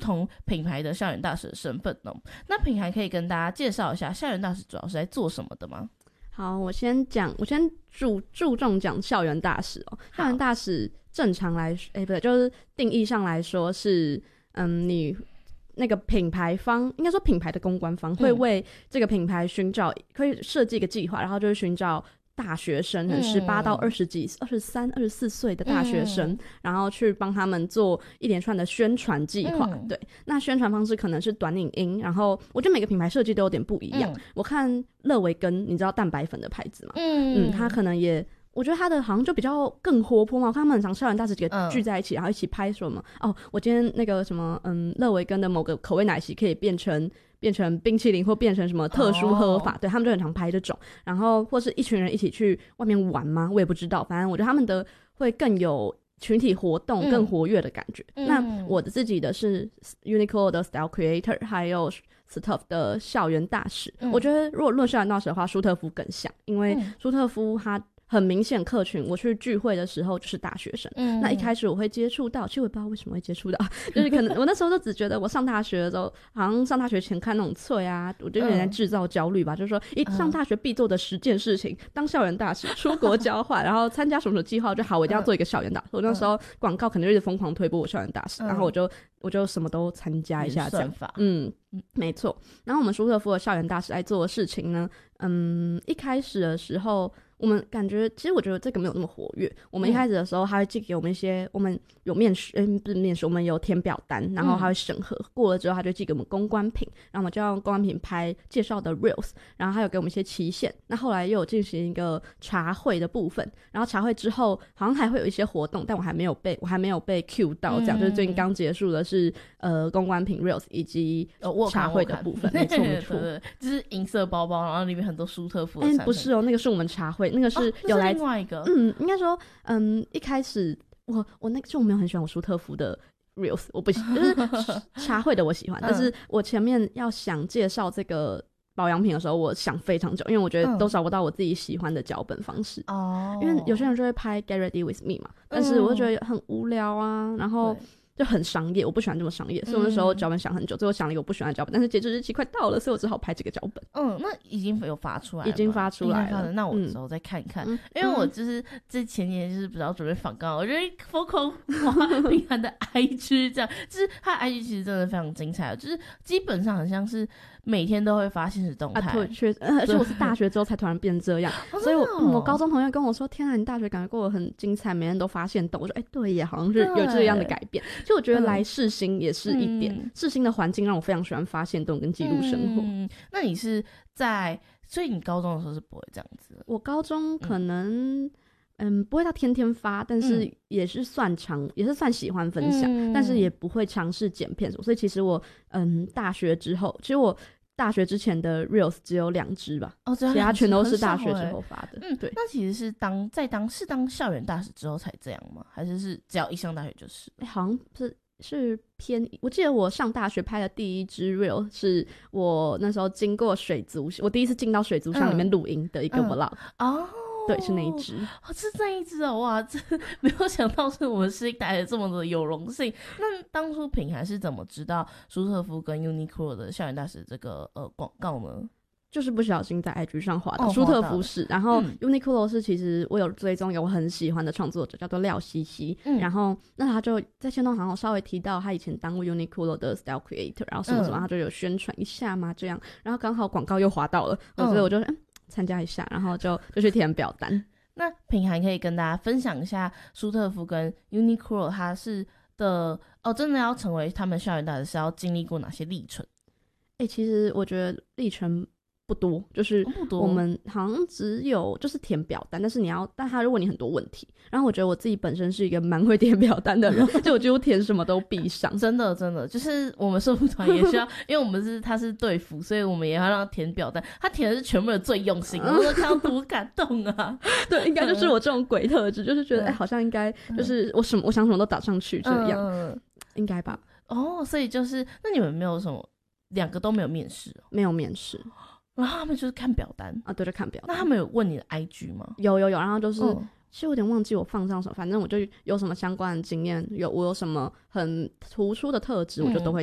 同品牌的校园大使的身份呢？那品涵可以跟大家介绍一下校园大使主要是在做什么的吗？ 好，我先注重讲校园大使哦。校园大使正常来说，不对，就是定义上来说是，你那个品牌方，应该说品牌的公关方会为这个品牌寻找，会设计一个计划，然后就是寻找大学生，18到20几、23、24岁的大学生，然后去帮他们做一连串的宣传计划。对，那宣传方式可能是短影音，然后我觉得每个品牌设计都有点不一样。我看乐维根，你知道蛋白粉的牌子吗？他可能也。我觉得他的好像就比较更活泼嘛，我看他们很常校园大使几个聚在一起，然后一起拍什么我今天那个什么乐维根的某个口味奶昔可以变成冰淇淋或变成什么特殊喝法，对，他们就很常拍这种，然后或是一群人一起去外面玩吗？我也不知道，反正我觉得他们的会更有群体活动，更活跃的感觉。那我的自己的是 Uniqlo 的 Style Creator， 还有Stuff 的校园大使。我觉得如果论校园大使的话，舒特夫更像，因为舒特夫他很明显客群，我去聚会的时候就是大学生。那一开始我会接触到，其实我也不知道为什么会接触到，就是可能我那时候就只觉得我上大学的时候，好像上大学前看那种脆啊，我就有点在制造焦虑吧，就是说一上大学必做的10件事情，当校园大使，出国交换，然后参加什么计划，就好，我一定要做一个校园大使。我那时候广告可能就一直疯狂推播我校园大使，然后我就什么都参加一下这样。没错。然后我们舒特夫的校园大使在做的事情呢，一开始的时候我们感觉，其实我觉得这个没有那么活跃。我们一开始的时候，他会寄给我们一些，我们有面试，不是面试，我们有填表单，然后他会审核，过了之后他就寄给我们公关品，然后我们就用公关品拍介绍的 reels， 然后他有给我们一些期限。那后来又有进行一个茶会的部分，然后茶会之后好像还会有一些活动，但我还没有被 cue 到，这样就是最近刚结束的是公关品 reels 以及茶会的部分。没错没错， 就是银色包包，然后里面很多舒特夫的产品。 不是那个是我们茶会，那个是有来另外一个。 应该说一开始我那个就没有很喜欢我舒特夫的 reels， 我不喜就是茶会的我喜欢，但是我前面要想介绍这个保养品的时候，我想非常久，因为我觉得都找不到我自己喜欢的脚本方式。因为有些人就会拍 Get Ready With Me 嘛，但是我就觉得很无聊啊，然后就很商业，我不喜欢这么商业，所以我那时候脚本想很久，最后想了一个我不喜欢的脚本，但是截止日期快到了，所以我只好拍这个脚本。 那已经有发出来了吗？ 已经发出来了。 那我之后再看一看，因为我就是这前年就是不知道准备访纲，我就疯狂滑品涵的 IG， 这样就是他的 IG 其实真的非常精彩，就是基本上很像是每天都会发现实动态。 而且我是大学之后才突然变这样，所以我高中同学跟我说：“天啊，你大学感觉过得很精彩，每天都发现动。”我说：“对耶，好像是有这样的改变。”就我觉得来世新也是一点，世新的环境让我非常喜欢发现动跟记录生活。 那你是所以你高中的时候是不会这样子的？ 我高中可能不会到天天发，但是也是算喜欢分享，但是也不会尝试剪片什么。所以其实我大学之后，其实我大学之前的 reels 只有2支吧，其他全都是大学之后发的。对。 那其实是当校园大使之后才这样吗？还是只要一上大学就是？ 好像是偏，我记得我上大学拍的第一支 reel 是我那时候经过水族，我第一次进到水族箱里面录音的一个 vlog。对，是那一支。 是那一支哦，哇，这没有想到是我们是带的这么的有荣幸。那当初品涵是怎么知道舒特夫跟 Uniqlo 的校园大使这个广告呢？ 就是不小心在 IG 上滑到舒特夫是，然后 Uniqlo 是其实我有追踪一个我很喜欢的创作者叫做廖西西，然后那他就在线动好像稍微提到他以前当过 Uniqlo 的 Style Creator， 然后什么什么，他就有宣传一下嘛这样，然后刚好广告又滑到了，所以我就参加一下，然后就去填表单。 那品涵可以跟大家分享一下舒特夫跟 Uniqlo 他是的真的要成为他们校园大使是要经历过哪些历程？ 其实我觉得历程不多，就是我们好像只有就是填表单，但他如果你很多问题，然后我觉得我自己本身是一个蛮会填表单的人，就我几乎填什么都必上。 真的就是我们社服团也需要因为我们他是队服，所以我们也要让他填表单，他填的是全部人最用心，我都看到多感动啊。 对，应该就是我这种鬼特质，就是觉得好像应该就是我想什么都打上去这样，应该吧。 所以就是那你们没有什么2个都没有面试？ 没有面试， 然后他们就是看表单啊，对，就看表单。 那他们有问你的 IG 吗？ 有，然后就是其实我有点忘记我放上什么，反正我就有什么相关的经验，我有什么很突出的特质，我就都会